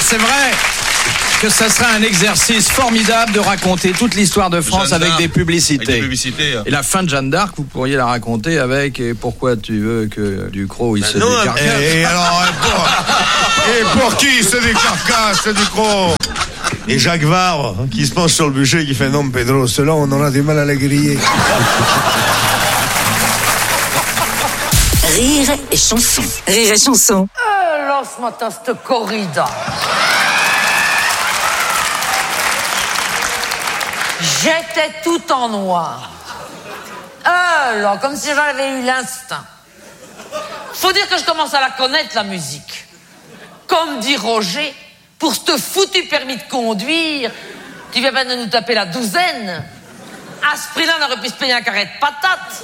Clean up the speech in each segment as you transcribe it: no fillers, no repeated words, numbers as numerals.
c'est vrai que ça serait un exercice formidable de raconter toute l'histoire de France avec des publicités. Et la fin de Jeanne d'Arc, vous pourriez la raconter avec « Et pourquoi tu veux que Ducrot il se décarcasse ?» Et alors, pour qui il se décarcasse, Ducrot? Et Jacques Vabre, qui se penche sur le bûcher et qui fait « Non, Pedro, cela, on aura du mal à la griller. » Rire et chanson. Rire et chanson. Là, ce matin, cette corrida. J'étais tout en noir. Là, comme si j'avais eu l'instinct. Faut dire que je commence à la connaître, la musique. Comme dit Roger, pour ce foutu permis de conduire, tu viens bien de nous taper la douzaine. À ce prix-là, on aurait pu se payer un carré de patates.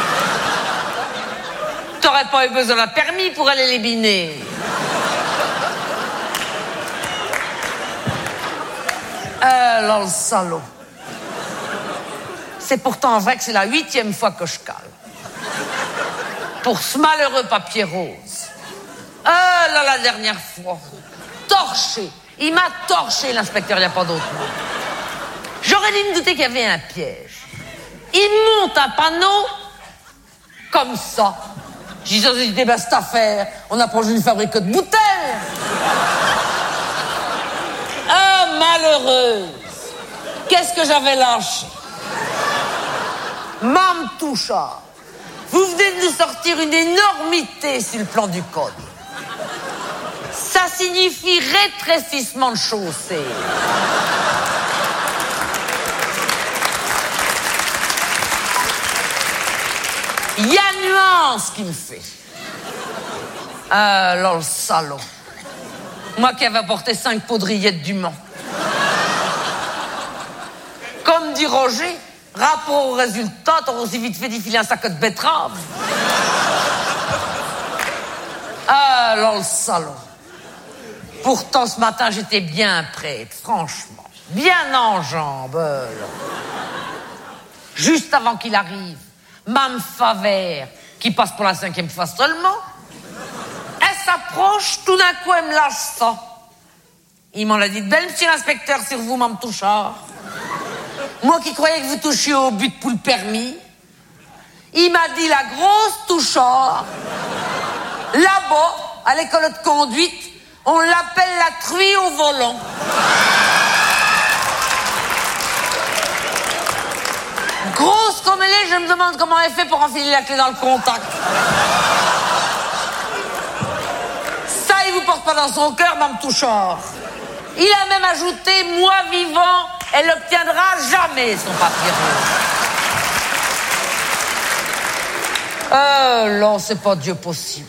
T'aurais pas eu besoin d'un permis pour aller les biner. Là, le salaud. C'est pourtant vrai que c'est la 8e fois que je cale. Pour ce malheureux papier rose. Là, la dernière fois. Torché. Il m'a torché, l'inspecteur, il n'y a pas d'autre mot. J'aurais dû me douter qu'il y avait un piège. Il monte un panneau comme ça. J'ai dit, ben, cette affaire, on approche d'une fabrique de bouteilles. Malheureuse. Qu'est-ce que j'avais lâché? Mme Touchard, vous venez de nous sortir une énormité sur le plan du code. Ça signifie rétrécissement de chaussée. Il y a nuance qui me fait. Là, le salaud. Moi qui avais apporté 5 poudrillettes du Mans. Comme dit Roger, rapport au résultat, t'aurais aussi vite fait défiler un sac de betterave. Là, le salaud. Pourtant, ce matin, j'étais bien prête, franchement. Bien en jambes, là. Juste avant qu'il arrive, Mme Favert, qui passe pour la 5e fois seulement, elle s'approche, tout d'un coup, elle me lâche ça. Il m'en a dit de belle, monsieur l'inspecteur, sur vous, Mme Touchard. Moi qui croyais que vous touchiez au but pour le permis. Il m'a dit la grosse Touchard. Là-bas, à l'école de conduite, on l'appelle la truie au volant. Grosse comme elle est, je me demande comment elle fait pour enfiler la clé dans le contact. Ça, il vous porte pas dans son cœur, Mme Touchard. Il a même ajouté, moi vivant, elle n'obtiendra jamais son papier rose. Là, c'est pas Dieu possible.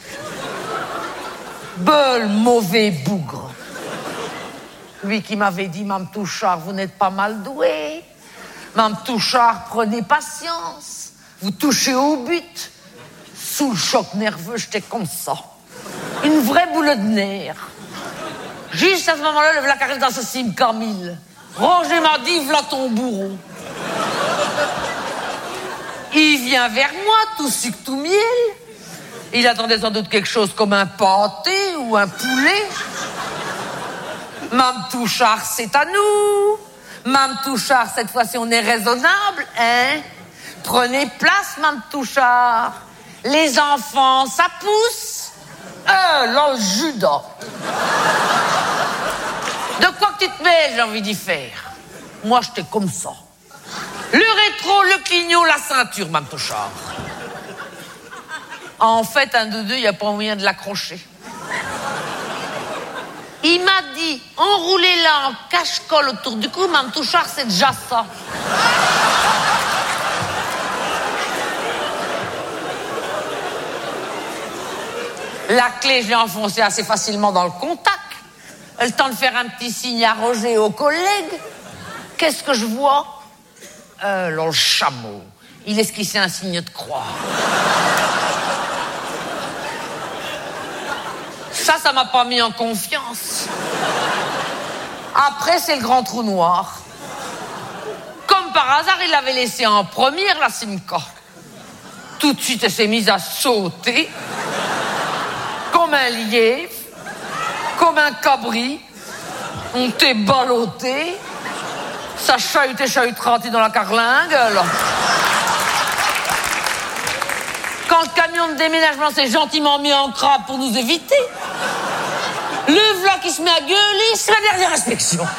Beul, mauvais bougre. Lui qui m'avait dit, Mme Touchard, vous n'êtes pas mal douée. Mme Touchard, prenez patience. Vous touchez au but. Sous le choc nerveux, j'étais comme ça. Une vraie boule de nerfs. Juste à ce moment-là, le voilà qui arrive dans ce cime Camille. Roger m'a dit, v'là ton bourreau. Il vient vers moi, tout sucre, tout miel. Il attendait sans doute quelque chose comme un pâté ou un poulet. Mme Touchard, c'est à nous. Mme Touchard, cette fois-ci, on est raisonnable, hein? Prenez place, Mme Touchard. Les enfants, ça pousse. Là, le Judas. De quoi que tu te mets, j'ai envie d'y faire. Moi, j'étais comme ça. Le rétro, le clignot, la ceinture, Mme Touchard. En fait, un de deux, il n'y a pas moyen de l'accrocher. Il m'a dit, enroulez-la en cache-colle autour du cou, Mme Touchard, c'est déjà ça. La clé, je l'ai enfoncée assez facilement dans le contact. Le temps de faire un petit signe à Roger et aux collègues. Qu'est-ce que je vois? Là, le chameau. Il esquissait un signe de croix. Ça m'a pas mis en confiance. Après, c'est le grand trou noir. Comme par hasard, il l'avait laissé en première, la Simca. Tout de suite, elle s'est mise à sauter. Comme un lièvre. Comme un cabri. On t'est ballotté. Ça chahutera dans la carlingue, alors. Quand le camion de déménagement s'est gentiment mis en crabe pour nous éviter, le v'là qui se met à gueuler, c'est la dernière inspection.